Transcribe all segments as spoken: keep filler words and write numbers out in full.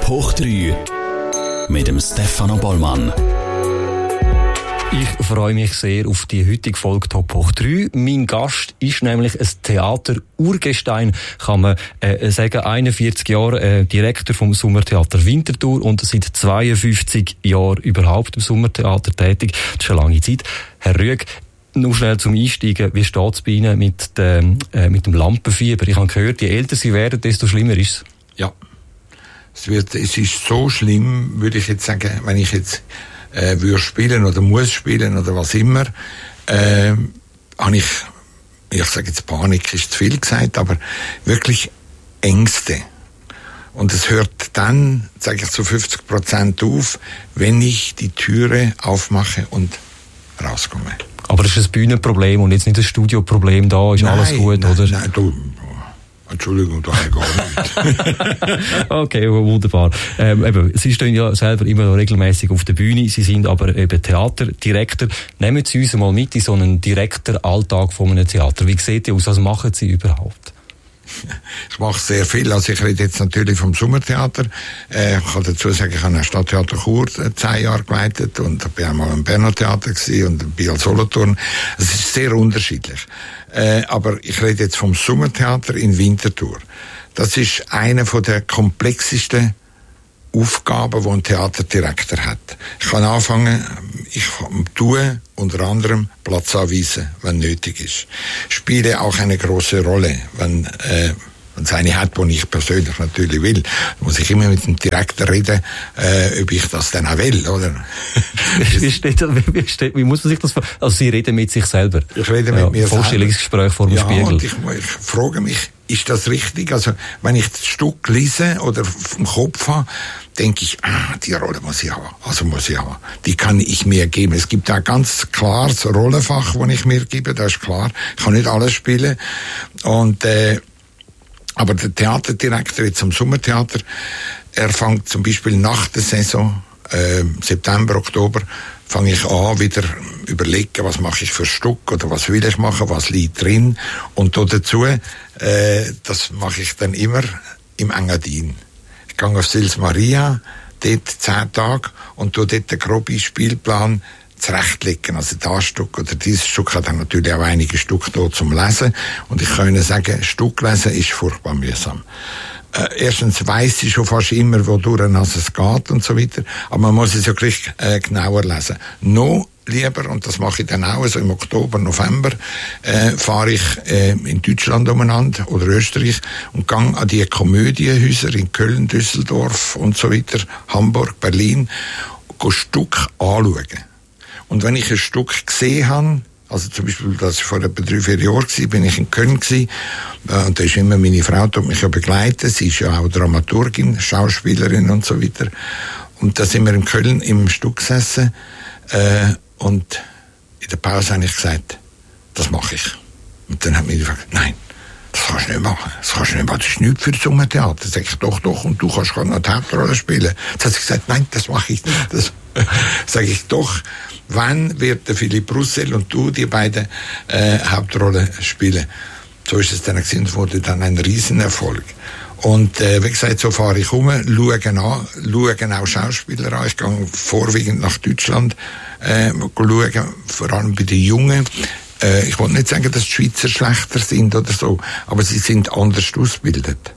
hoch drei mit dem Stefano Bollmann. Ich freue mich sehr auf die heutige Folge Top hoch drei. Mein Gast ist nämlich ein Theater-Urgestein, kann man äh, sagen. einundvierzig Jahre äh, Direktor vom Sommertheater Winterthur und seit zweiundfünfzig Jahren überhaupt im Sommertheater tätig. Das ist eine lange Zeit. Herr Rüegg, nur schnell zum Einsteigen. Wie steht es bei Ihnen mit dem, äh, mit dem Lampenfieber? Ich habe gehört, je älter Sie werden, desto schlimmer ist es. Ja. Es wird, es ist so schlimm, würde ich jetzt sagen, wenn ich jetzt äh, würde spielen oder muss spielen oder was immer, äh, habe ich, ich sage jetzt Panik ist zu viel gesagt, aber wirklich Ängste. Und es hört dann, sage ich, zu fünfzig Prozent auf, wenn ich die Türe aufmache und rauskomme. Aber das ist ein Bühnenproblem und jetzt nicht ein Studioproblem, da ist nein, alles gut, nein, oder? Nein, du, Entschuldigung, da habe ich gar nicht. Okay, wunderbar. Ähm, eben, Sie stehen ja selber immer noch regelmäßig auf der Bühne, Sie sind aber eben Theaterdirektor. Nehmen Sie uns mal mit in so einen Direktor-Alltag von einem Theater. Wie sieht ihr aus? Was machen Sie überhaupt? Ich mache sehr viel. Also ich rede jetzt natürlich vom Sommertheater. Äh, ich kann dazu sagen, ich habe ein Stadttheater Chur zehn Jahre geleitet und bin einmal im Berner Theater gewesen und bin als Solothurn. Es ist sehr unterschiedlich. Äh, aber ich rede jetzt vom Sommertheater in Winterthur. Das ist eine von der komplexesten Aufgaben, die ein Theaterdirektor hat. Ich kann anfangen, ich tue unter anderem Platz anweisen, wenn nötig ist. Spiele auch eine große Rolle, wenn äh, wenn es eine hat, die ich persönlich natürlich will, muss ich immer mit dem Direktor reden, äh, ob ich das dann auch will, oder? wie, steht, wie, steht, wie muss man sich das vorstellen? Also Sie reden mit sich selber? Ich rede mit ja, mir Vorstellungsgespräch vor dem ja, Spiegel. Und ich, ich frage mich, ist das richtig? Also, wenn ich das Stück lese oder im Kopf habe, denke ich, ah, die Rolle muss ich haben. Also muss ich haben. Die kann ich mir geben. Es gibt ein ganz klares Rollenfach, das ich mir gebe, das ist klar. Ich kann nicht alles spielen. Und, äh, aber der Theaterdirektor jetzt am Sommertheater, er fängt zum Beispiel nach der Saison, äh, September, Oktober, fange ich an, wieder überlegen, was mache ich für Stück oder was will ich machen, was liegt drin. Und dazu, äh, das mache ich dann immer im Engadin. Ich gehe auf Sils Maria, dort zehn Tage und tue dort den groben Spielplan zurechtlegen. Also das Stück oder dieses Stück hat dann natürlich auch einige Stücke da zum Lesen. Und ich kann Ihnen sagen, Stück lesen ist furchtbar mühsam. Äh, erstens weiss ich schon fast immer, wodurch es geht und so weiter. Aber man muss es ja gleich äh, genauer lesen. Noch lieber, und das mache ich dann auch, also im Oktober, November, äh, fahre ich äh, in Deutschland umeinander oder Österreich und gehe an die Komödienhäuser in Köln, Düsseldorf und so weiter, Hamburg, Berlin, und Stück anschauen. Und wenn ich ein Stück gesehen habe, also zum Beispiel, dass ich vor etwa drei, vier Jahren war, bin ich in Köln gewesen, und da ist immer meine Frau, die mich ja begleitet, sie ist ja auch Dramaturgin, Schauspielerin und so weiter. Und da sind wir in Köln im Stück gesessen, äh, und in der Pause habe ich gesagt, das mache ich. Und dann hat mir gesagt, nein, das kannst du nicht machen, das kannst du nicht machen, das ist nichts für das Sommertheater. Sag ich, doch, doch, und du kannst gerade noch die Hauptrolle spielen. Jetzt hat sie gesagt, nein, das mache ich nicht. Das sage ich, doch, wann wird der Philipp Roussel und du die beiden äh, Hauptrollen spielen? So ist es dann gewesen, und wurde dann ein Riesenerfolg. Und äh, wie gesagt, so fahre ich um, schaue an, schaue auch Schauspieler an. Ich gehe vorwiegend nach Deutschland, äh, schauen, vor allem bei den Jungen. Äh, ich will nicht sagen, dass die Schweizer schlechter sind oder so, aber sie sind anders ausgebildet.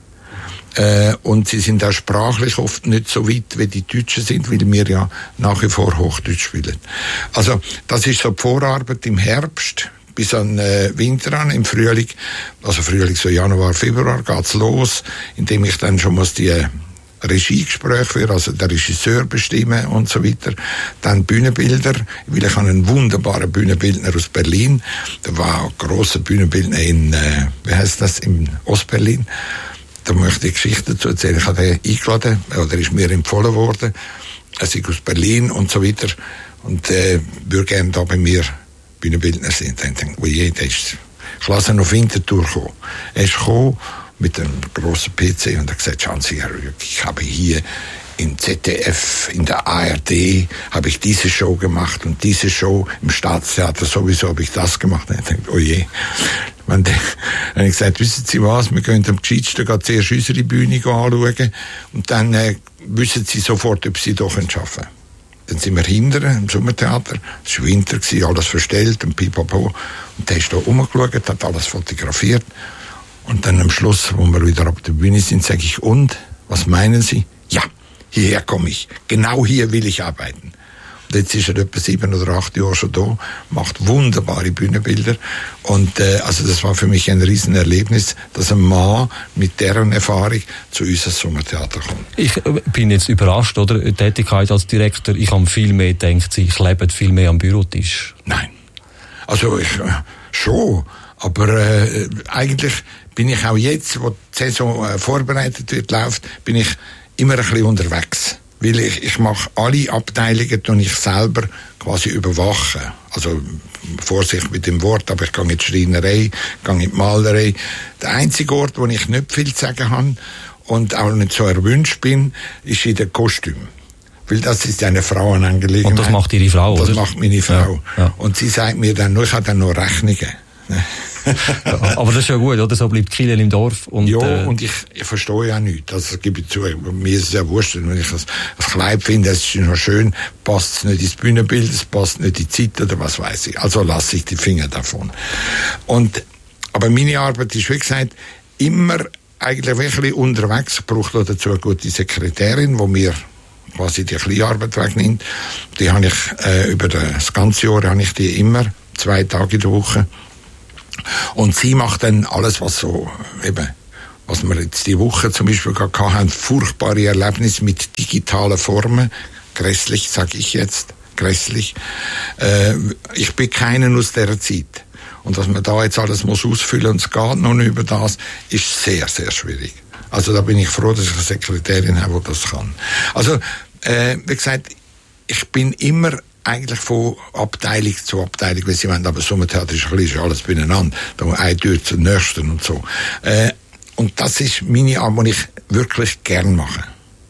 Äh, und sie sind auch sprachlich oft nicht so weit, wie die Deutschen sind, weil wir ja nach wie vor Hochdeutsch spielen. Also, das ist so die Vorarbeit im Herbst bis an äh, Winter an, im Frühling, also Frühling, so Januar, Februar geht's los, indem ich dann schon muss die äh, Regiegespräche führen, also der Regisseur bestimmen und so weiter. Dann Bühnenbilder, weil ich habe einen wunderbaren Bühnenbildner aus Berlin, der war ein grosser Bühnenbildner in, äh, wie heißt das, in Ostberlin. Da möchte ich Geschichte dazu erzählen. Ich habe ihn eingeladen, oder ist mir empfohlen worden. Er ist aus Berlin und so weiter. Und äh, würde gerne da bei mir Bühnenbildner sein. Dann denke ich, oh je, der ist, ich lasse ihn auf Winterthur kommen. Er ist gekommen mit einem grossen P C und hat gesagt, schauen Sie, Herr Rüegg, ich habe hier im Z D F, in der A R D, habe ich diese Show gemacht und diese Show im Staatstheater sowieso habe ich das gemacht. Und ich denke, oh je, Wenn der, habe ich gesagt, wissen Sie was, wir gehen am gescheitsten zuerst unsere Bühne anschauen und dann äh, wissen Sie sofort, ob Sie doch arbeiten können. Dann sind wir hinterher im Sommertheater, es war Winter, alles verstellt und pipapo. Und der ist da rumgeschaut, hat alles fotografiert. Und dann am Schluss, wo wir wieder auf der Bühne sind, sage ich, und, was meinen Sie? Ja, hierher komme ich. Genau hier will ich arbeiten. Und jetzt ist er etwa sieben oder acht Jahre schon da, macht wunderbare Bühnenbilder. Und äh, also das war für mich ein Riesenerlebnis, dass ein Mann mit deren Erfahrung zu uns ins Sommertheater kommt. Ich bin jetzt überrascht, oder? Die Tätigkeit als Direktor, ich habe viel mehr gedacht, ich lebe viel mehr am Bürotisch. Nein. Also ich äh, schon, aber äh, eigentlich bin ich auch jetzt, wo die Saison äh, vorbereitet wird, läuft, bin ich immer ein bisschen unterwegs. Weil ich, ich mache alle Abteilungen, die ich selber quasi überwachen. Also, Vorsicht mit dem Wort, aber ich gehe in die Schreinerei, gehe in die Malerei. Der einzige Ort, wo ich nicht viel zu sagen habe und auch nicht so erwünscht bin, ist in den Kostümen. Weil das ist eine Frauenangelegenheit. Und das macht Ihre Frau, das oder? Das macht meine Frau. Ja, ja. Und sie sagt mir dann nur, ich habe dann noch Rechnungen. Ja, aber das ist ja gut, oder? So bleibt Kiel im Dorf. Und, ja, äh, und ich, ich verstehe ja nichts. Das gebe ich zu. Mir ist es ja wurscht. Wenn ich das, das Kleid finde, es ist noch schön, passt es nicht ins Bühnenbild, es passt nicht in die Zeit oder was weiß ich. Also lasse ich die Finger davon. Und, aber meine Arbeit ist, wie gesagt, immer eigentlich wirklich unterwegs. Ich brauche dazu eine gute Sekretärin, die mir quasi die Kleinarbeit wegnimmt. Die habe ich, äh, über das ganze Jahr habe ich die immer, zwei Tage in der Woche. Und sie macht dann alles, was so, eben, was wir jetzt die Woche zum Beispiel gehabt haben, furchtbare Erlebnisse mit digitalen Formen. Grässlich, sage ich jetzt. Grässlich. Äh, ich bin keinen aus dieser Zeit. Und dass man da jetzt alles muss ausfüllen und es geht noch nicht über das, ist sehr, sehr schwierig. Also da bin ich froh, dass ich eine Sekretärin habe, die das kann. Also, äh, wie gesagt, ich bin immer eigentlich von Abteilung zu Abteilung, wie Sie meinen, aber Sommertheater ist ein bisschen alles beieinander. Da muss eine Tür zur nächsten und so. Äh, und das ist meine Arbeit, die ich wirklich gern mache.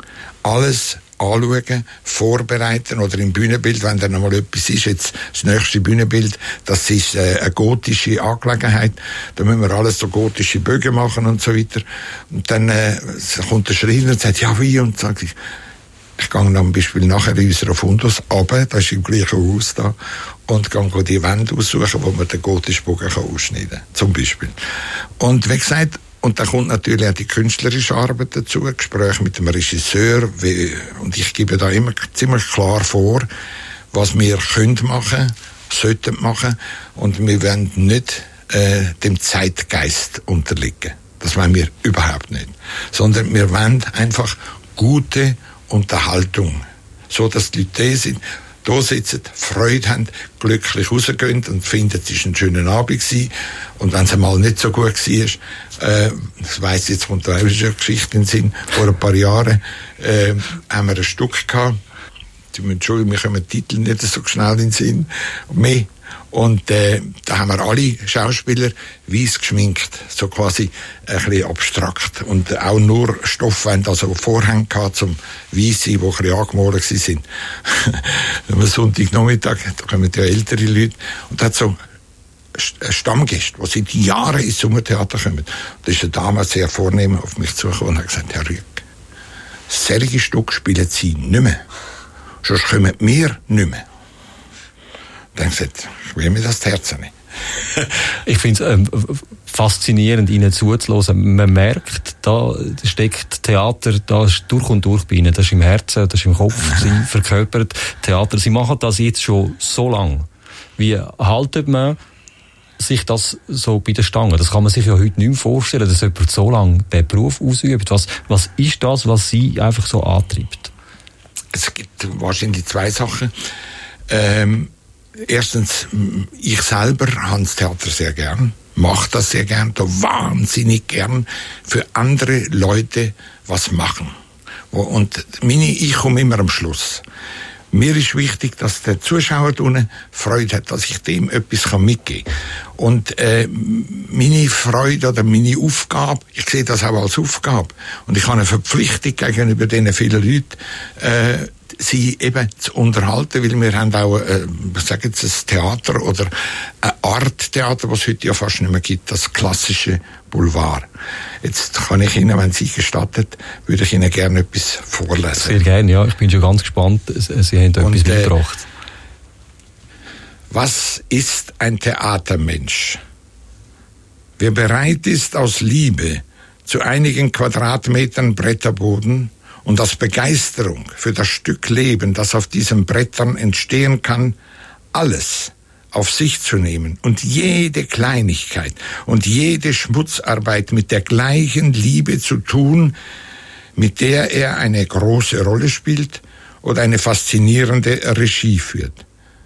Alles anschauen, vorbereiten oder im Bühnenbild, wenn da noch mal etwas ist, jetzt das nächste Bühnenbild, das ist äh, eine gotische Angelegenheit, da müssen wir alles so gotische Bögen machen und so weiter. Und dann äh, kommt der Schreiner und sagt, ja wie, und sagt ich, Ich gehe dann zum Beispiel nachher in unserer Fundus runter, das ist im gleichen Haus da, und gehe die Wände aussuchen, wo man den gotischen Bogen ausschneiden kann, zum Beispiel. Und wie gesagt, und dann kommt natürlich auch die künstlerische Arbeit dazu, Gespräche mit dem Regisseur, wie, und ich gebe da immer ziemlich klar vor, was wir können machen, sollten machen, und wir wollen nicht äh, dem Zeitgeist unterliegen. Das wollen wir überhaupt nicht. Sondern wir wollen einfach gute Unterhaltung. So, dass die Leute da sind, da sitzen, Freude haben, glücklich rausgehen und finden, es war ein schöner Abend gewesen. Und wenn es einmal nicht so gut war, äh, ich weiss, jetzt kommt da auch eine Geschichte in den Sinn, vor ein paar Jahren, äh, haben wir ein Stück gehabt. Sie müssen Entschuldigung, mir kommen die Titel nicht so schnell in den Sinn. Mehr. Und äh, da haben wir alle Schauspieler weiss geschminkt, so quasi ein bisschen abstrakt. Und auch nur Stoffwände, also Vorhänge gehabt zum Weiss sein, die ein bisschen angemalt sind. Am Sonntagnachmittag, da kommen ja ältere Leute, und da hat so Stammgäste, die seit Jahren ins Sommertheater kommen. Da ist eine Dame sehr vornehm auf mich zugekommen und hat gesagt, Herr Rüegg, solche Stücke spielen Sie nicht mehr. Sonst kommen wir nicht mehr. Dann habe ich gesagt, ich will mir das das Herz nicht. Ich finde es ähm, faszinierend, Ihnen zuzuhören. Man merkt, da steckt Theater, da ist durch und durch bei Ihnen. Das ist im Herzen, das ist im Kopf, Sie verkörpert Theater. Sie machen das jetzt schon so lange. Wie haltet man sich das so bei der Stange? Das kann man sich ja heute nicht mehr vorstellen, dass jemand so lange den Beruf ausübt. Was, was ist das, was Sie einfach so antreibt? Es gibt wahrscheinlich zwei Sachen. Ähm, Erstens, ich selber habe das Theater sehr gern, mache das sehr gern, da wahnsinnig gern für andere Leute was machen. Und meine, ich komme immer am Schluss. Mir ist wichtig, dass der Zuschauer da unten Freude hat, dass ich dem etwas mitgeben kann. Und äh, meine Freude oder meine Aufgabe, ich sehe das auch als Aufgabe. Und ich habe eine Verpflichtung gegenüber diesen vielen Leuten, äh, sie eben zu unterhalten, weil wir haben auch, äh, was sagen Sie, ein Theater oder eine Art Theater, was es heute ja fast nicht mehr gibt, das klassische Boulevard. Jetzt kann ich Ihnen, wenn Sie gestattet, würde ich Ihnen gerne etwas vorlesen. Sehr gerne, ja. Ich bin schon ganz gespannt. Sie haben da Und, etwas äh, mitgebracht. Was ist ein Theatermensch? Wer bereit ist, aus Liebe zu einigen Quadratmetern Bretterboden und aus Begeisterung für das Stück Leben, das auf diesen Brettern entstehen kann, alles auf sich zu nehmen und jede Kleinigkeit und jede Schmutzarbeit mit der gleichen Liebe zu tun, mit der er eine große Rolle spielt oder eine faszinierende Regie führt.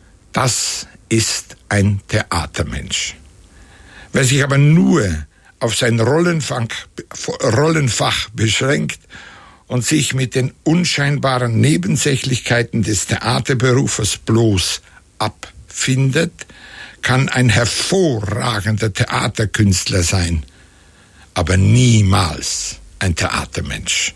Das ist ein Theatermensch. Wer sich aber nur auf sein Rollenfach, Rollenfach beschränkt und sich mit den unscheinbaren Nebensächlichkeiten des Theaterberufes bloß abfindet, kann ein hervorragender Theaterkünstler sein, aber niemals ein Theatermensch.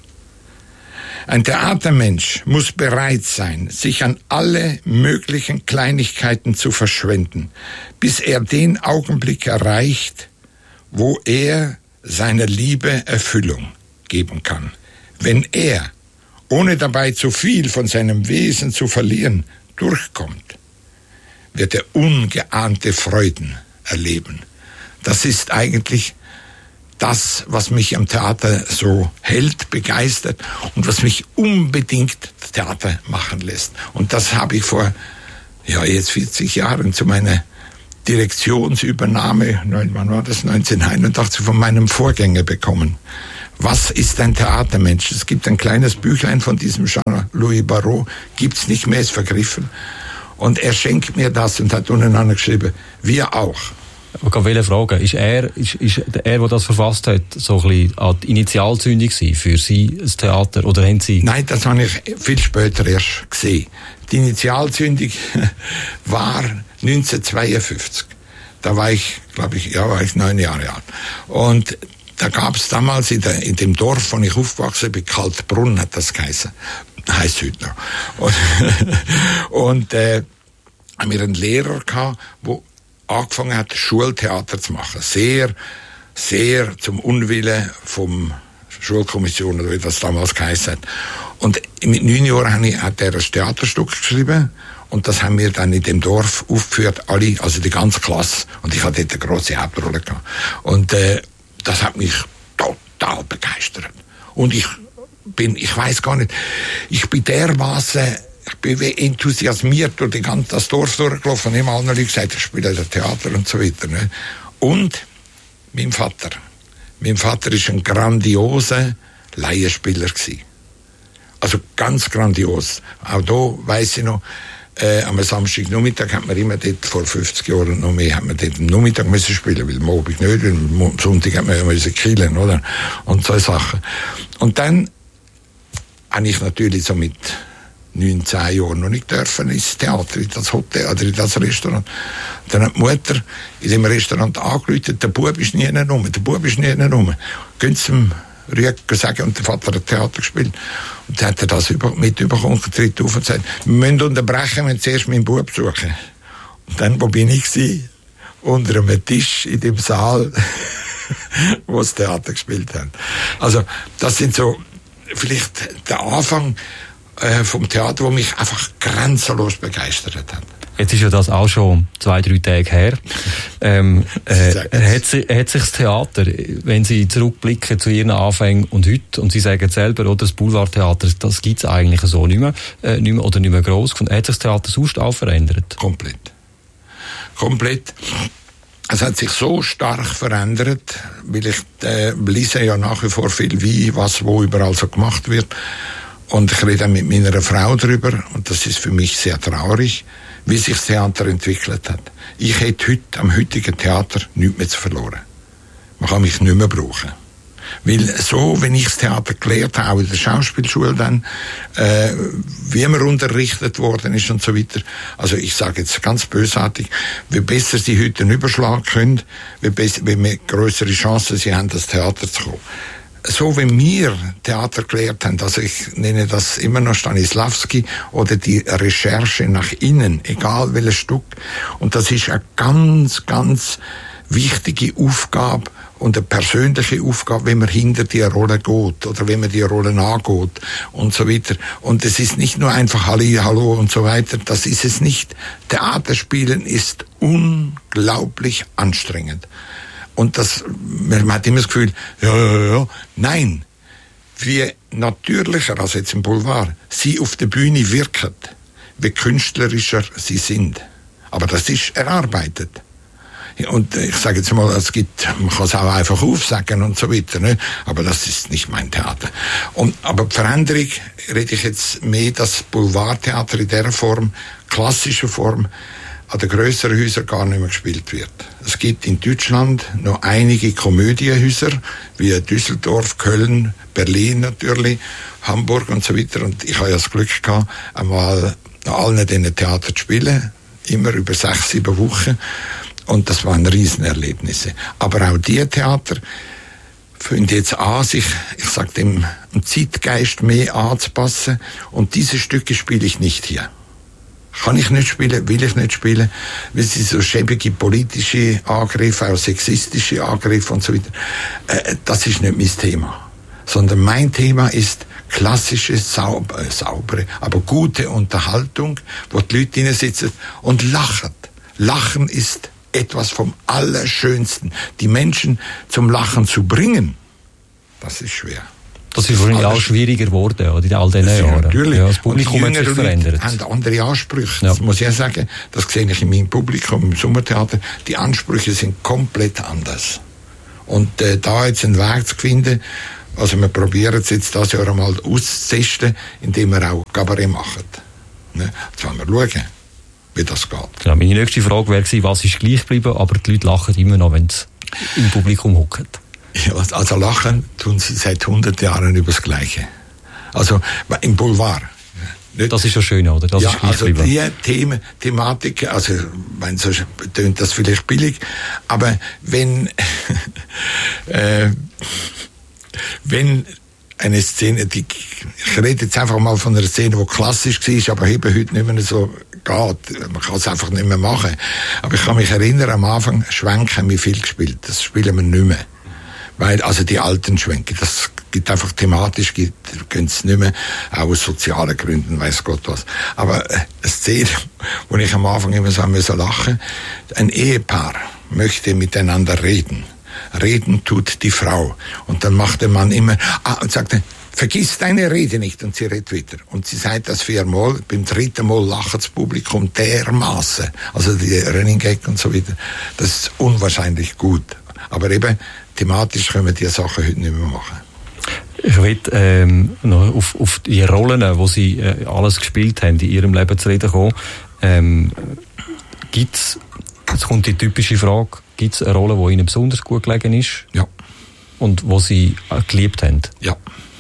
Ein Theatermensch muss bereit sein, sich an alle möglichen Kleinigkeiten zu verschwenden, bis er den Augenblick erreicht, wo er seiner Liebe Erfüllung geben kann. Wenn er, ohne dabei zu viel von seinem Wesen zu verlieren, durchkommt, wird er ungeahnte Freuden erleben. Das ist eigentlich das, was mich am Theater so hält, begeistert und was mich unbedingt Theater machen lässt. Und das habe ich vor, ja, jetzt vierzig Jahren zu meiner Direktionsübernahme, wann war das, neunzehnhunderteinundachtzig, von meinem Vorgänger bekommen. Was ist ein Theatermensch? Es gibt ein kleines Büchlein von diesem Jean-Louis Barrault, gibt's nicht mehr, ist vergriffen. Und er schenkt mir das und hat untereinander geschrieben, wir auch. Ich wollte fragen, ist er, ist, ist er, der das verfasst hat, so ein bisschen an die Initialzündung für Sie, das Theater, oder haben Sie? Nein, das habe ich viel später erst gesehen. Die Initialzündung war neunzehnhundertzweiundfünfzig. Da war ich, glaube ich, ja, war ich neun Jahre alt. Und da gab es damals in, der, in dem Dorf, wo ich aufgewachsen bin, Kaltbrunn hat das geheißen. Heißt heute noch. Und, und äh, haben wir einen Lehrer gehabt, der angefangen hat, Schultheater zu machen. Sehr, sehr zum Unwillen vom Schulkommission, oder wie das damals geheißen hat. Und mit neun Jahren hat er ein Theaterstück geschrieben und das haben wir dann in dem Dorf aufgeführt, alle, also die ganze Klasse. Und ich hatte dort eine grosse Hauptrolle gehabt. Und äh, das hat mich total begeistert. Und ich bin, ich weiß gar nicht, ich bin dermaßen, ich bin wie enthusiasmiert durch die ganze, das Dorf durchgelaufen und immer allen Leuten gesagt, ich spiele das Theater und so weiter. Ne? Und mein Vater. Mein Vater war ein grandioser Laienspieler gewesen. Also ganz grandios. Auch da weiss ich noch, äh, am Samstagnachmittag hat man immer dort, vor fünfzig Jahren noch mehr, hat man dort am Nachmittag müssen spielen, weil am Abend nicht, weil am Sonntag hat man ja müssen killen, oder? Und so Sachen. Und dann habe ich natürlich so mit neunzehn Jahren noch nicht dürfen ins Theater, in das Hotel oder in das Restaurant. Dann hat die Mutter in dem Restaurant angerufen, der Bub ist nie rum, der Bub ist nie rum. Gehen Sie ihm Rücken sagen, und der Vater hat Theater gespielt. Und dann hat er das mitbekommen und tritt auf und sagt, wir müssen unterbrechen, wenn zuerst meinen Bub suchen. Und dann, wo bin ich gewesen? Unter einem Tisch in dem Saal, wo das Theater gespielt haben. Also, das sind so, vielleicht der Anfang äh, vom Theater, wo mich einfach grenzenlos begeistert hat. Jetzt ist ja das auch schon zwei, drei Tage her. Ähm, äh, hat, sie, hat sich das Theater, wenn Sie zurückblicken zu Ihren Anfängen und heute, und Sie sagen selber, oder, das Boulevardtheater, das gibt es eigentlich so nicht mehr, äh, nicht mehr oder nicht mehr gross. Hat sich das Theater sonst auch verändert? Komplett. Komplett. Es hat sich so stark verändert, weil ich äh, lese ja nach wie vor viel, wie, was, wo überall so gemacht wird. Und ich rede mit meiner Frau darüber, und das ist für mich sehr traurig, wie sich das Theater entwickelt hat. Ich hätte heute, am heutigen Theater nichts mehr zu verloren. Man kann mich nicht mehr brauchen. Weil so, wenn ich das Theater gelernt habe, auch in der Schauspielschule dann, äh, wie man unterrichtet worden ist und so weiter. Also ich sage jetzt ganz bösartig, wie besser sie heute einen Überschlag können, wie, besser, wie mehr größere Chancen sie haben, das Theater zu kommen. so wie wir Theater gelehrt haben, also ich nenne das immer noch Stanislavski oder die Recherche nach innen, egal welches Stück. Und das ist eine ganz, ganz wichtige Aufgabe und eine persönliche Aufgabe, wenn man hinter die Rolle geht oder wenn man die Rolle nachgeht und so weiter. Und es ist nicht nur einfach Halli, Hallo und so weiter, das ist es nicht. Theaterspielen ist unglaublich anstrengend. Und das, man hat immer das Gefühl, ja, ja, ja, nein. Wie natürlicher, also jetzt im Boulevard, sie auf der Bühne wirken, wie künstlerischer sie sind. Aber das ist erarbeitet. Und ich sage jetzt mal, es gibt, man kann es auch einfach aufsagen und so weiter, ne? Aber das ist nicht mein Theater. Und, aber die Veränderung, rede ich jetzt mehr, das Boulevardtheater in dieser Form, klassische Form, an den grösseren Häusern gar nicht mehr gespielt wird. Es gibt in Deutschland noch einige Komödienhäuser, wie Düsseldorf, Köln, Berlin natürlich, Hamburg und so weiter. Und ich habe ja das Glück gehabt, einmal an allen diesen Theatern zu spielen, immer über sechs, sieben Wochen. Und das waren Riesenerlebnisse. Aber auch die Theater fangen jetzt an, sich, ich sag dem, dem Zeitgeist mehr anzupassen. Und diese Stücke spiele ich nicht hier. Kann ich nicht spielen, will ich nicht spielen, weil sie so schäbige politische Angriffe, auch sexistische Angriffe und so weiter. Äh, das ist nicht mein Thema. Sondern mein Thema ist klassische, sauber, äh, saubere, aber gute Unterhaltung, wo die Leute hinsitzen und lachen. Lachen ist etwas vom Allerschönsten. Die Menschen zum Lachen zu bringen, das ist schwer. Das ist wahrscheinlich auch schwieriger geworden, oder, in all diesen Jahren. Natürlich. Ja, das Publikum hat sich verändert. Haben andere Ansprüche. Ja. Das muss ich ja sagen. Das sehe ich in meinem Publikum, im Sommertheater. Die Ansprüche sind komplett anders. Und äh, da jetzt einen Weg zu finden, also wir probieren es jetzt das Jahr einmal auszutesten, indem wir auch Kabarett machen. Ne? Jetzt wollen wir schauen, wie das geht. Genau, meine nächste Frage wäre gewesen, was ist gleich geblieben, aber die Leute lachen immer noch, wenn sie im Publikum hocken. Ja, also lachen tun sie seit hundert Jahren über das Gleiche. Also im Boulevard. Nicht? Das ist ja schön, oder? Das ja, ist gleich also geblieben. die Themen, Thematik, also wenn so tönt das vielleicht billig, aber wenn äh, wenn eine Szene, die, ich rede jetzt einfach mal von einer Szene, die klassisch war, aber eben heute nicht mehr so geht. Man kann es einfach nicht mehr machen. Aber ich kann mich erinnern, am Anfang Schwenken haben wir viel gespielt. Das spielen wir nicht mehr. Weil, also die alten Schwenke, das gibt einfach thematisch, gibt, können es nicht mehr, auch aus sozialen Gründen, weiss Gott was. Aber eine Szene, wo ich am Anfang immer so müssen lachen, ein Ehepaar möchte miteinander reden. Reden tut die Frau. Und dann macht der Mann immer, ah, und sagt, vergiss deine Rede nicht. Und sie redet wieder. Und sie sagt das viermal. Beim dritten Mal lacht das Publikum dermaßen. Also die Running Gag und so weiter. Das ist unwahrscheinlich gut. Aber eben, thematisch können wir diese Sachen heute nicht mehr machen. Ich will ähm, noch auf, auf die Rollen, die Sie äh, alles gespielt haben, in Ihrem Leben zu reden kommen. Ähm, gibt's, jetzt kommt die typische Frage, gibt es eine Rolle, die Ihnen besonders gut gelegen ist? Ja. Und die Sie geliebt haben? Ja.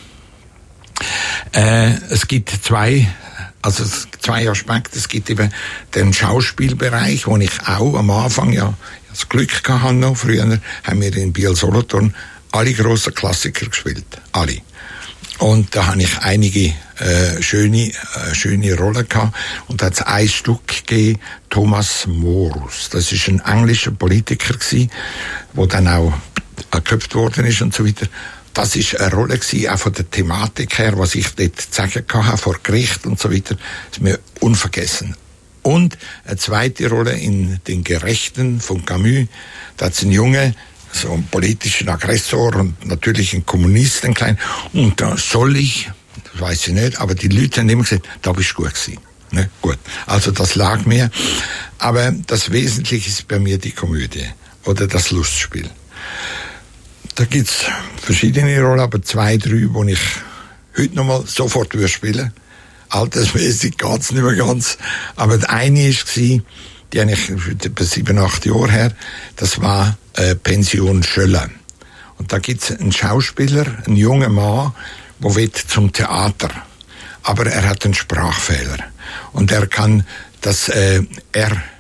Äh, es gibt zwei, also zwei Aspekte. Es gibt eben den Schauspielbereich, wo ich auch am Anfang ja das Glück hatte noch. Früher haben wir in Biel-Solothurn alle grossen Klassiker gespielt. Alle. Und da habe ich einige äh, schöne, äh, schöne Rollen gehabt. Und da hat es ein Stück gegeben, Thomas Morus. Das ist ein englischer Politiker gewesen, der dann auch geköpft worden ist und so weiter. Das ist eine Rolle gewesen, auch von der Thematik her, was ich dort zu sagen hatte, vor Gericht und so weiter. Das ist mir unvergessen. Und eine zweite Rolle in Den Gerechten von Camus. Da hat es einen Jungen, so einen politischen Aggressor und natürlich einen Kommunist, einen kleinen. Und da soll ich, das weiß ich nicht, aber die Leute haben immer gesagt, da bist du gut gewesen. Ne? Gut. Also das lag mir. Aber das Wesentliche ist bei mir die Komödie oder das Lustspiel. Da gibt's verschiedene Rollen, aber zwei, drei, wo ich heute nochmal sofort würde spielen. Altersmäßig geht's nicht mehr ganz. Aber die eine war, die habe ich etwa sieben, acht Jahre her, das war äh, Pension Schöller. Und da gibt's einen Schauspieler, einen jungen Mann, der will zum Theater. Aber er hat einen Sprachfehler. Und er kann das äh, R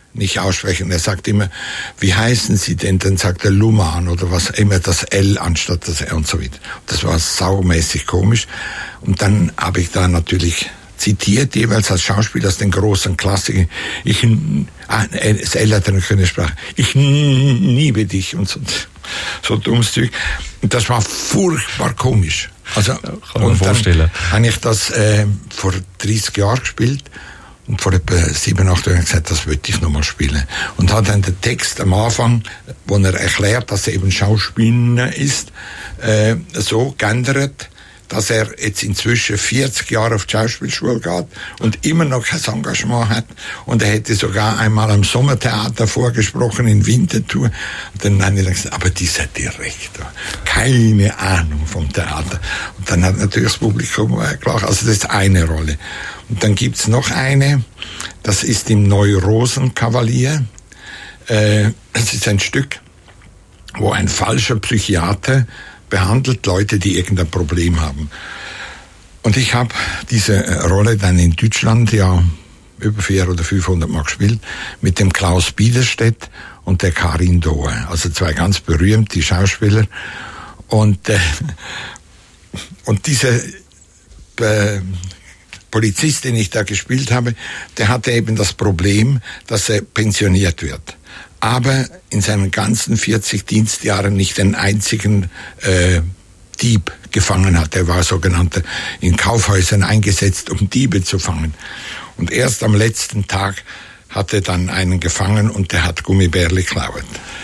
nicht aussprechen. Er sagt immer, wie heißen Sie denn? Dann sagt er Luhmann oder was, immer das L anstatt das R und so weiter. Das war saumäßig komisch. Und dann habe ich da natürlich zitiert, jeweils als Schauspieler aus den großen Klassikern. Ich, ah, das L hat eine schöne Sprache. Ich liebe dich und so, so dummes Zeug. Und das war furchtbar komisch. Also, kann man vorstellen. Habe ich das äh, vor dreißig Jahren gespielt und vor etwa sieben, acht Jahren gesagt, das würde ich nochmal spielen. Und hat dann den Text am Anfang, wo er erklärt, dass er eben Schauspieler ist, äh, so geändert, dass er jetzt inzwischen vierzig Jahre auf die Schauspielschule geht und immer noch kein Engagement hat. Und er hätte sogar einmal am Sommertheater vorgesprochen in Winterthur. Und dann habe ich gesagt, aber dieser Direktor, keine Ahnung vom Theater. Und dann hat natürlich das Publikum gelacht. Also das ist eine Rolle. Und dann gibt's noch eine, das ist im Neurosenkavalier. Äh, es ist ein Stück, wo ein falscher Psychiater behandelt Leute, die irgendein Problem haben. Und ich habe diese Rolle dann in Deutschland ja über vierhundert oder fünfhundert Mal gespielt, mit dem Klaus Biederstedt und der Karin Dohe. Also zwei ganz berühmte Schauspieler. Und, äh, und diese äh, Polizist, den ich da gespielt habe, der hatte eben das Problem, dass er pensioniert wird. Aber in seinen ganzen vierzig Dienstjahren nicht einen einzigen äh, Dieb gefangen hat. Er war sogenannter in Kaufhäusern eingesetzt, um Diebe zu fangen. Und erst am letzten Tag hat er dann einen gefangen und der hat Gummibärli geklaut.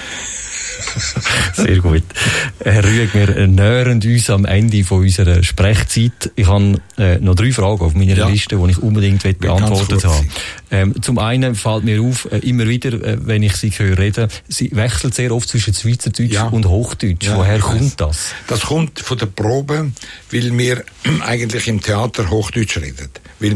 Sehr gut. Herr Rüegg, wir nähern uns am Ende von unserer Sprechzeit. Ich habe äh, noch drei Fragen auf meiner ja. Liste, die ich unbedingt beantwortet habe. Ähm, zum einen fällt mir auf, äh, immer wieder, äh, wenn ich Sie höre reden, Sie wechseln sehr oft zwischen Schweizerdeutsch ja. und Hochdeutsch. Ja, woher kommt das? Das kommt von der Probe, weil wir eigentlich im Theater Hochdeutsch reden. Weil